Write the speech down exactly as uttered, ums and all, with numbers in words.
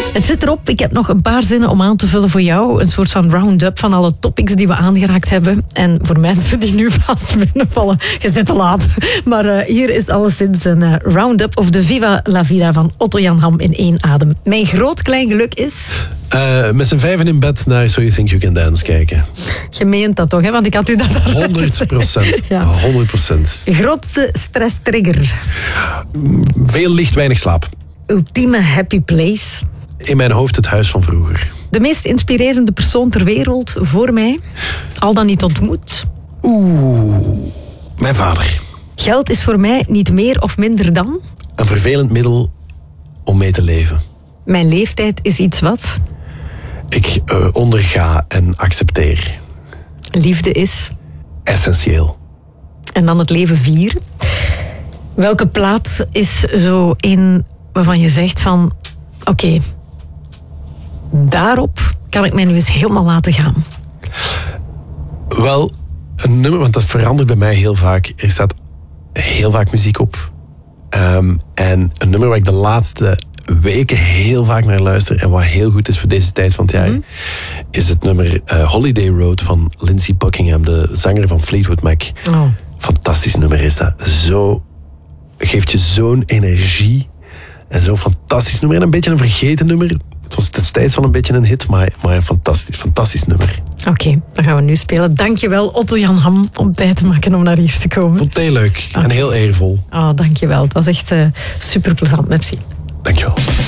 Het zit erop. Ik heb nog een paar zinnen om aan te vullen voor jou. Een soort van round-up van alle topics die we aangeraakt hebben. En voor mensen die nu vast binnenvallen, je zit te laat. Maar uh, hier is alleszins een uh, round-up of de Viva la Vida van Otto Jan Ham in één adem. Mijn groot klein geluk is... Uh, met z'n vijven in bed naar So You Think You Can Dance kijken. Je meent dat toch, hè? Want ik had u dat al honderd procent. Ja. honderd procent. Grootste stress-trigger? Veel licht, weinig slaap. Ultieme happy place? In mijn hoofd het huis van vroeger. De meest inspirerende persoon ter wereld voor mij? Al dan niet ontmoet? Oeh, mijn vader. Geld is voor mij niet meer of minder dan? Een vervelend middel om mee te leven. Mijn leeftijd is iets wat? Ik uh, onderga en accepteer. Liefde is? Essentieel. En dan het leven vieren. Welke plaats is zo in waarvan je zegt van... Oké, okay, daarop kan ik mij nu eens helemaal laten gaan? Wel, een nummer, want dat verandert bij mij heel vaak. Er staat heel vaak muziek op. Um, en een nummer waar ik de laatste weken heel vaak naar luister en wat heel goed is voor deze tijd van het jaar, mm-hmm. is het nummer uh, Holiday Road van Lindsey Buckingham, de zanger van Fleetwood Mac. Oh. Fantastisch nummer is dat. Zo geeft je zo'n energie en zo'n fantastisch nummer. En een beetje een vergeten nummer. Het was destijds wel een beetje een hit, maar, maar een fantastisch, fantastisch nummer. Oké, okay, dan gaan we nu spelen. Dankjewel Otto Jan Ham om tijd te maken om naar hier te komen. Vond het heel leuk okay. en heel eervol. Oh, dankjewel. Het was echt uh, super plezant. Merci. Dankjewel.